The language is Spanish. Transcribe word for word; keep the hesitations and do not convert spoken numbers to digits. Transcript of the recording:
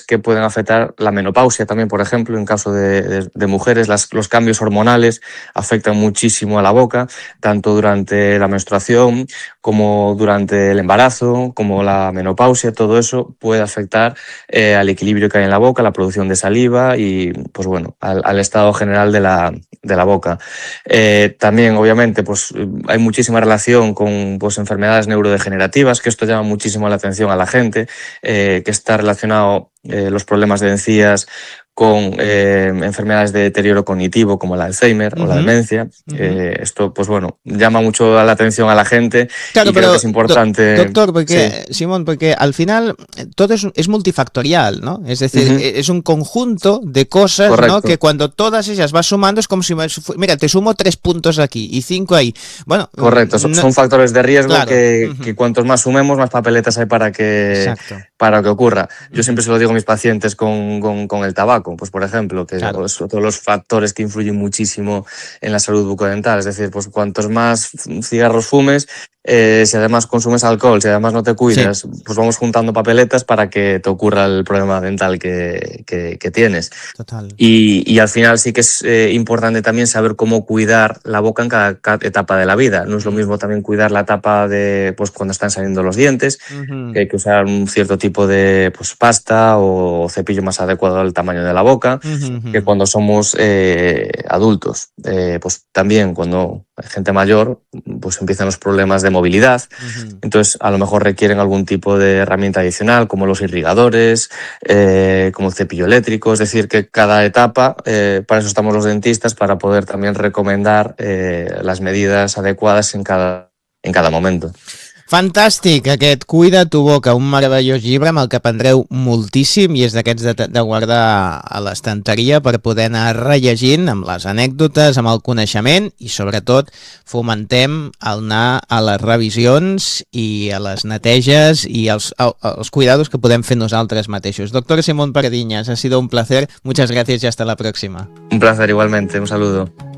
que pueden afectar la menopausia también, por ejemplo, en caso de, de, de mujeres. Las, los cambios hormonales afectan muchísimo a la boca, tanto durante la menstruación como durante el embarazo, como la menopausia. Todo eso puede afectar eh, al equilibrio que hay en la boca, la producción de saliva y, pues bueno, al, al estado general de la, de la boca. Eh, también, obviamente, pues hay muchísima relación con pues, enfermedades neurodegenerativas, que esto llama muchísimo la atención a la gente, eh, que está relacionado eh, los problemas de encías con eh, enfermedades de deterioro cognitivo como el Alzheimer uh-huh. o la demencia. Uh-huh. Eh, esto, pues bueno, llama mucho la atención a la gente claro, y pero, creo que es importante... Do doctor, porque, sí. Simón, porque al final todo es, es multifactorial, ¿no? Es decir, uh-huh. es un conjunto de cosas, correcto, ¿no? Que cuando todas ellas vas sumando es como si, mira, te sumo tres puntos aquí y cinco ahí. Bueno, correcto, no, son factores de riesgo claro. que, uh-huh. que cuantos más sumemos, más papeletas hay para que, para que ocurra. Yo uh-huh. siempre se lo digo a mis pacientes con, con, con el tabaco, pues por ejemplo, que claro. es otro de los factores que influyen muchísimo en la salud bucodental. Es decir, pues cuantos más cigarros fumes, eh, si además consumes alcohol, si además no te cuidas, sí. pues vamos juntando papeletas para que te ocurra el problema dental que, que, que tienes. Total. Y, y al final sí que es eh, importante también saber cómo cuidar la boca en cada, cada etapa de la vida. No es lo mismo también cuidar la etapa de pues cuando están saliendo los dientes, uh-huh. que hay que usar un cierto tipo de pues, pasta o cepillo más adecuado al tamaño de la boca, uh-huh. que cuando somos eh, adultos. Eh, pues también cuando hay gente mayor, pues empiezan los problemas de movilidad. Uh-huh. Entonces a lo mejor requieren algún tipo de herramienta adicional, como los irrigadores, eh, como el cepillo eléctrico. Es decir, que cada etapa, eh, para eso estamos los dentistas, para poder también recomendar eh, las medidas adecuadas en cada, en cada momento. Fantàstic, aquest Cuida tu boca, un meravellós llibre amb el que aprendreu moltíssim i és d'aquests de, de guardar a l'estanteria per poder anar rellegint amb les anècdotes, amb el coneixement i sobretot fomentem el anar a les revisions i a les neteges i els, els cuidados que podem fer nosaltres mateixos. Doctor Simón Pardiñas, ha sido un placer, muchas gracias y hasta la próxima. Un placer igualmente, un saludo.